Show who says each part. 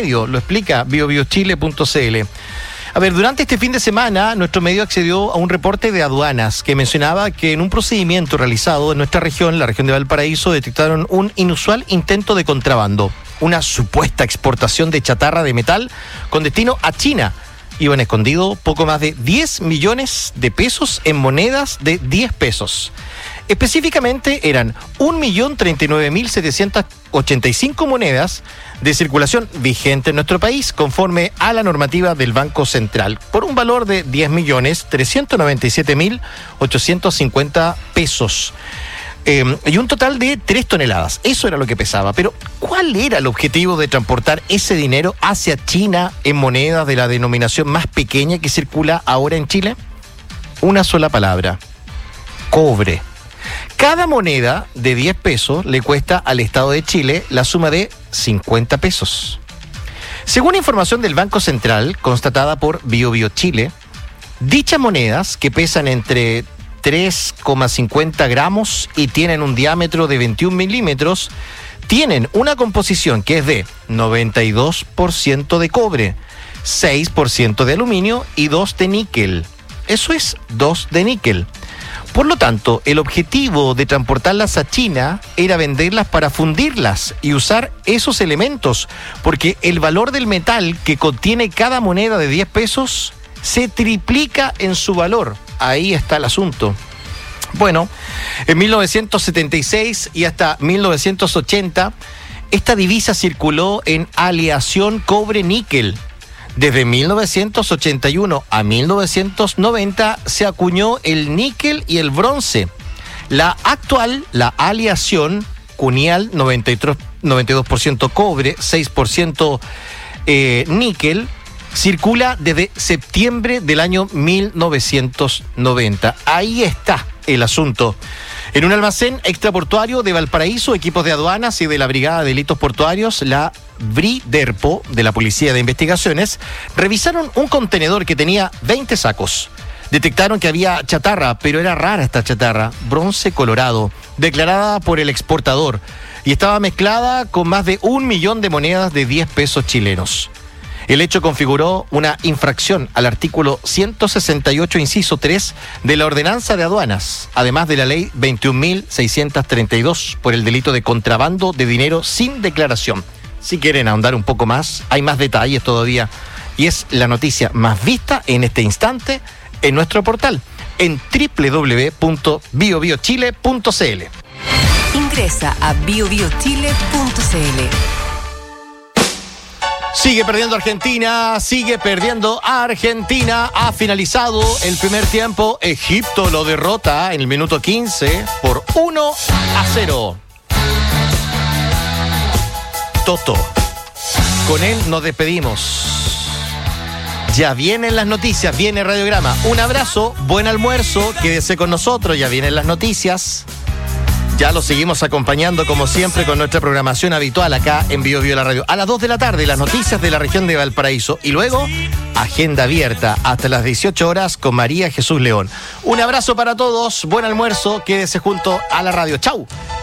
Speaker 1: medio, lo explica biobiochile.cl. A ver, durante este fin de semana, nuestro medio accedió a un reporte de aduanas que mencionaba que en un procedimiento realizado en nuestra región, la región de Valparaíso, detectaron un inusual intento de contrabando, una supuesta exportación de chatarra de metal con destino a China. Iban escondido poco más de 10 millones de pesos en monedas de 10 pesos. Específicamente eran 1.039.785 monedas de circulación vigente en nuestro país, conforme a la normativa del Banco Central, por un valor de 10.397.850 pesos. Y un total de 3 toneladas. Eso era lo que pesaba. Pero, ¿cuál era el objetivo de transportar ese dinero hacia China en monedas de la denominación más pequeña que circula ahora en Chile? Una sola palabra: cobre. Cada moneda de 10 pesos le cuesta al Estado de Chile la suma de 50 pesos. Según información del Banco Central, constatada por BioBioChile, dichas monedas, que pesan entre 3,50 gramos y tienen un diámetro de 21 milímetros, tienen una composición que es de 92% de cobre, 6% de aluminio y 2 de níquel. Eso es 2 de níquel. Por lo tanto, el objetivo de transportarlas a China era venderlas para fundirlas y usar esos elementos, porque el valor del metal que contiene cada moneda de 10 pesos se triplica en su valor. Ahí está el asunto. Bueno, en 1976 y hasta 1980, esta divisa circuló en aleación cobre-níquel. Desde 1981 a 1990 se acuñó el níquel y el bronce. La actual, la aleación cunial, 92% cobre, 6% níquel, circula desde septiembre del año 1990. Ahí está el asunto. En un almacén extraportuario de Valparaíso, equipos de aduanas y de la Brigada de Delitos Portuarios, la BRIDERPO, de la Policía de Investigaciones, revisaron un contenedor que tenía 20 sacos. Detectaron que había chatarra, pero era rara esta chatarra, bronce colorado, declarada por el exportador, y estaba mezclada con más de 1 millón de monedas de 10 pesos chilenos. El hecho configuró una infracción al artículo 168, inciso 3 de la Ordenanza de Aduanas, además de la ley 21.632 por el delito de contrabando de dinero sin declaración. Si quieren ahondar un poco más, hay más detalles todavía, y es la noticia más vista en este instante en nuestro portal, en www.biobiochile.cl.
Speaker 2: Ingresa a biobiochile.cl.
Speaker 1: Sigue perdiendo Argentina. Ha finalizado el primer tiempo. Egipto lo derrota en el minuto 15 por 1-0. Toto, con él nos despedimos. Ya vienen las noticias, viene Radiograma. Un abrazo, buen almuerzo, quédese con nosotros, ya vienen las noticias. Ya lo seguimos acompañando, como siempre, con nuestra programación habitual acá en Bio Bio la Radio. A las 2 de la tarde, las noticias de la región de Valparaíso. Y luego, agenda abierta hasta las 18 horas con María Jesús León. Un abrazo para todos, buen almuerzo, quédese junto a la radio. ¡Chau!